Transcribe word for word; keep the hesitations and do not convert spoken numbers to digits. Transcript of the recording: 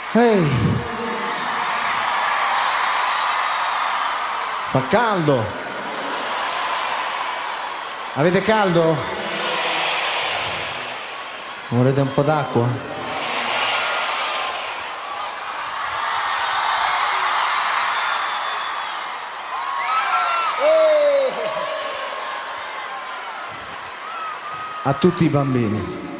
Ehi, fa caldo. Avete caldo? Volete un po' d'acqua? A tutti i bambini.